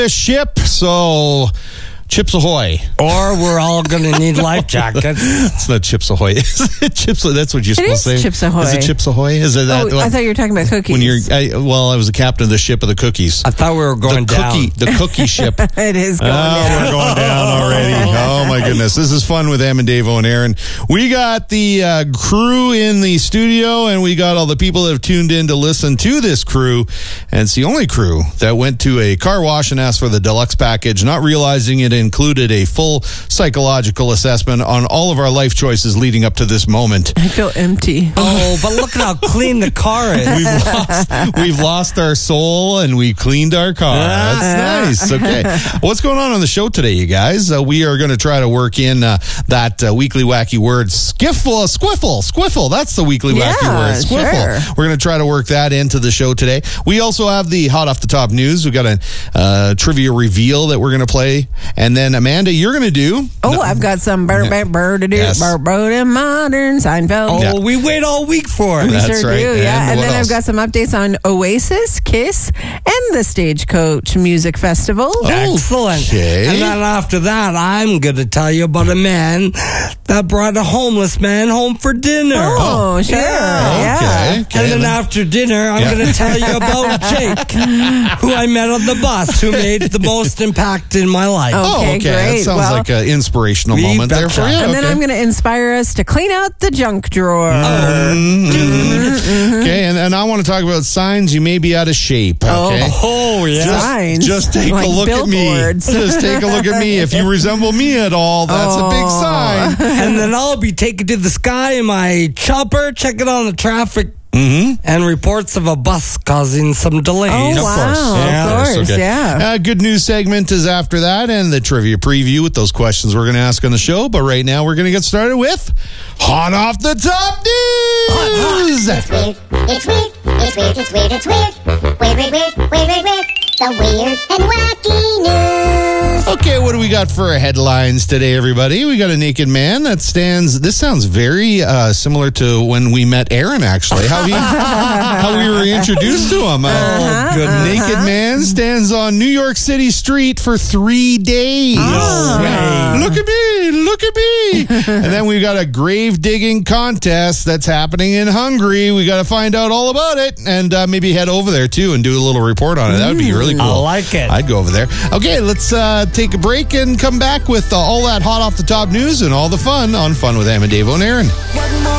ship, so Chips Ahoy. Or we're all going to need life jackets. It's not Chips Ahoy. Is it Chips? That's what you're supposed to say. It is Chips Ahoy. Is it Chips Ahoy? Is it that? I thought you were talking about cookies. When I was the captain of the ship of the cookies. I thought we were going down. The cookie ship. It is going down. We're going down already. Oh, my goodness. This is fun with Em and Davo and Aaron. We got the crew in the studio, and we got all the people that have tuned in to listen to this crew. And it's the only crew that went to a car wash and asked for the deluxe package, not realizing it included a full psychological assessment on all of our life choices leading up to this moment. I feel empty. Oh, but look at how clean the car is. We've lost our soul and we cleaned our car. That's nice. Okay. What's going on the show today, you guys? We are going to try to work in that weekly wacky word, squiffle. That's the weekly wacky word, squiffle. Sure. We're going to try to work that into the show today. We also have the hot off the top news. We've got a trivia reveal that we're going to play. And then, Amanda, you're going to do... I've got some bird in modern Seinfeld. Oh, we wait all week for it. We That's sure right. do, yeah. And And what then else? I've got some updates on Oasis, Kiss, and the Stagecoach Music Festival. Excellent. Okay. And then after that, I'm going to tell you about a man that brought a homeless man home for dinner. Oh, sure. Yeah. Okay. And then after dinner, I'm going to tell you about Jake, who I met on the bus, who made the most impact in my life. Okay, That great. sounds Well, like an inspirational we moment there for you. And then I'm going to inspire us to clean out the junk drawer. Okay, and I want to talk about signs you may be out of shape. Okay. Oh, yeah. Signs. Just take Like a look billboards. at me. Just take a look at me. If you resemble me at all, that's a big sign. And then I'll be taken to the sky in my chopper, checking on the traffic and reports of a bus causing some delays. Oh, Of wow. course. Of course, Okay. yeah. Good news segment is after that, and the trivia preview with those questions we're going to ask on the show. But right now, we're going to get started with Hot Off the Top News. It's weird. It's weird. It's weird. It's weird. It's weird. Weird, weird, weird, weird, weird, weird. The weird and wacky news. Okay, what do we got for headlines today, everybody? We got a naked man that stands. This sounds very similar to when we met Aaron, actually. How we were introduced to him. Naked man stands on New York City street for 3 days. way. Look at me. Look at me. And then we got a grave digging contest that's happening in Hungary. We got to find out all about it and maybe head over there, too, and do a little report on it. That would be really cool. I like it. I'd go over there. Okay, let's take a break and come back with all that hot off the top news and all the fun on Fun with Em and Davo and Aaron. One more